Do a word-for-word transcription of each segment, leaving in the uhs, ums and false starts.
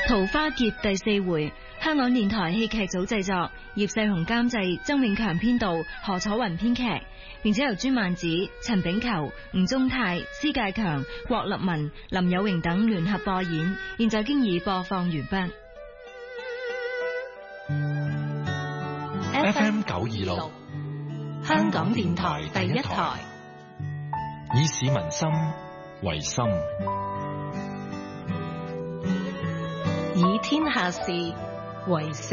桃花劫第四回，香港電台戲劇組製作，葉世雄監製，曾永強編導，何楚雲編劇，並且由朱曼子、陳炳球、吳宗泰、施介強、郭立文、林有榮等聯合播演。現在經已播放完畢。 F M 九二六，香港電台第一台，以市民心為心， 以天下事為事。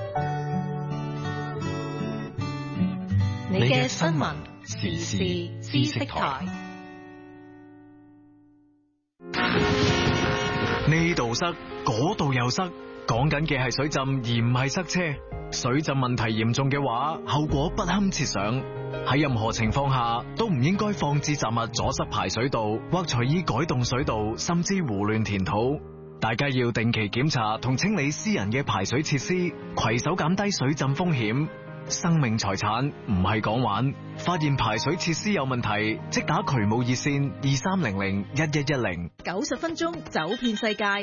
你嘅新聞時事知識台。 呢度塞，嗰度又塞，講緊嘅係水浸而唔係塞車。水浸問題嚴重嘅話，後果不堪設想。喺任何情況下都唔應該放置雜物阻塞排水道，或隨意改動水道，甚至胡亂填土。大家要定期檢查同清理私人嘅排水設施，攜手減低水浸風險。生命財產唔係講玩，發現排水設施有問題，即打渠務熱線二三零零一一一零。 九十分鐘走遍世界。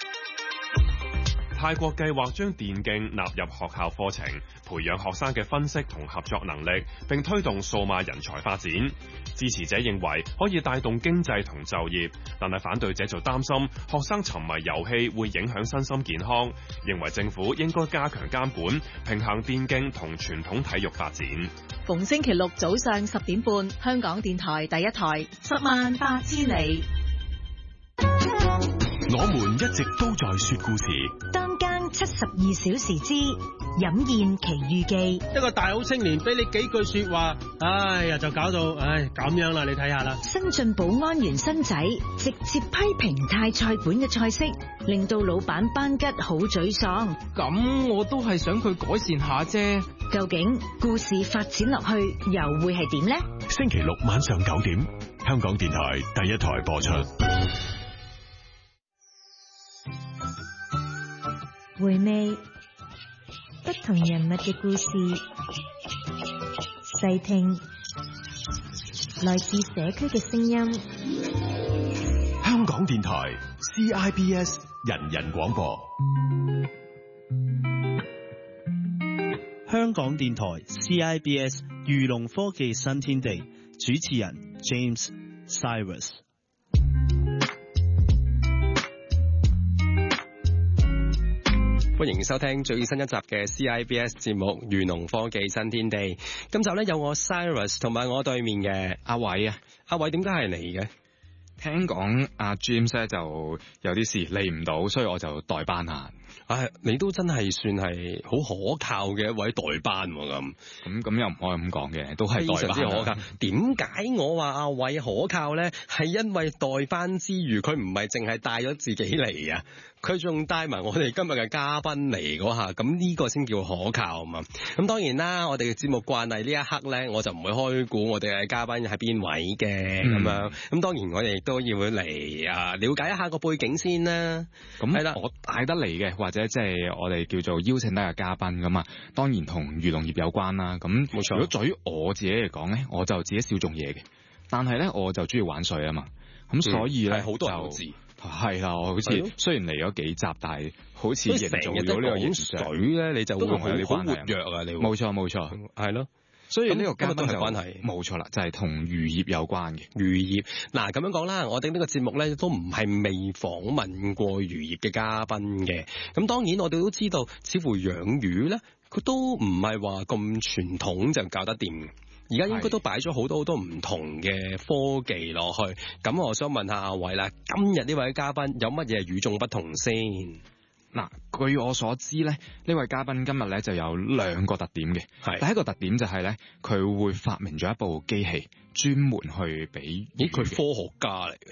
泰國計劃將電競納入學校課程，培養學生嘅分析同合作能力，並推動數碼人才發展。支持者認為可以帶動經濟同就業，但係反對者就擔心學生沉迷遊戲會影響身心健康，認為政府應該加強監管，平衡電競同傳統體育發展。 逢星期六早上十點半，香港電台第一台，十萬八千里。 我們一直都在說故事。 當間七十二小時之飲宴奇遇記。 一個大好青年俾你幾句說話，哎呀就搞到唉咁樣啦，你睇下啦。 新晉保安員新仔直接批評泰菜館嘅菜式，令到老闆班吉好沮喪。 咁我都係想佢改善下啫。 究竟故事發展落去又會係點呢？ 星期六晚上九點，香港電台第一台播出。 回味不同人物嘅故事，細聽來自社區嘅聲音。 香港電台 C I B S 人人廣播， 香港電台 C I B S 漁農科技新天地，主持人 James Cyrus。 歡迎收聽最新一集嘅 C I B S 節目《漁農科技新天地》。今集咧有我 Cyrus 同埋我對面嘅阿偉啊， 阿偉點解係你嘅？ 聽講阿 James 咧就有啲事嚟唔到，所以我就代班下。 唉、哎，你都真係算係好可靠嘅一位代班咁。 咁咁又唔可以咁講嘅，都係代班。非常之可靠。 點解我話阿偉可靠咧？係因為代班之餘，佢唔係淨係帶咗自己嚟啊，佢仲帶埋我哋今日嘅嘉賓嚟嗰下，咁呢個先叫可靠啊嘛。咁當然啦，我哋嘅節目慣例呢一刻咧，我就唔會開估我哋嘅嘉賓係邊位嘅咁、嗯、樣。咁當然我哋亦都要嚟啊，了解一下個背景先啦。 咁係啦，我帶得嚟嘅或者即係我哋叫做邀請得嘅嘉賓咁啊，當然同漁農業有關啦。咁冇錯。如果在於我自己嚟講咧，我就自己少種嘢嘅，但係咧我就中意玩水啊嘛。咁所以咧好、嗯、多人都知。 係啦，我好似雖然嚟咗幾集，但係好似營造咗呢個形象。 水咧，你就會同有啲關係。 好活躍啊！你冇錯冇錯， 係咯。 所以呢個嘉賓都係關係， 冇錯啦，就係同漁業有關嘅漁業。嗱咁樣講啦，我哋呢個節目咧都唔係未訪問過漁業嘅嘉賓嘅。咁當然我哋都知道，似乎養魚咧，佢都唔係話咁傳統就搞得掂。而家應該都擺咗好多好多唔同嘅科技落去。咁我想問下阿偉啦，今日呢位嘉賓有乜嘢與眾不同先？ 嗱，據我所知咧，呢位嘉賓今日咧就有兩個特點嘅。係第一個特點就係咧，佢會發明咗一部機器，專門去俾。 咦，佢科學家嚟嘅